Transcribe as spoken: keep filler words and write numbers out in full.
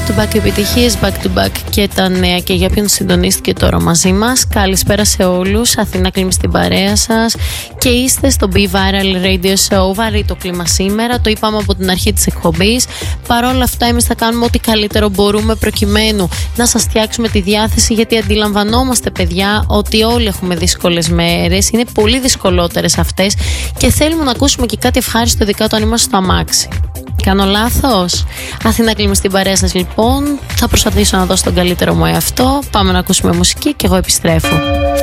back to back επιτυχίες, back to back και τα νέα και για ποιον συντονίστηκε τώρα μαζί μας. Καλησπέρα σε όλους, Αθηνά Κλίμη στην παρέα σας και είστε στο Be Viral Radio Show. Βαρύ το κλίμα σήμερα, το είπαμε από την αρχή της εκπομπής. Παρ' όλα αυτά εμείς θα κάνουμε ό,τι καλύτερο μπορούμε προκειμένου να σας φτιάξουμε τη διάθεση, γιατί αντιλαμβανόμαστε παιδιά ότι όλοι έχουμε δύσκολες μέρες, είναι πολύ δυσκολότερες αυτές και θέλουμε να ακούσουμε και κάτι ευχάριστο, ειδικά όταν είμαστε στο αμάξι. Κάνω λάθος? Αθηνά Κλίμη στην παρέα σας λοιπόν. Θα προσπαθήσω να δώσω τον καλύτερο μου εαυτό. Πάμε να ακούσουμε μουσική και εγώ επιστρέφω.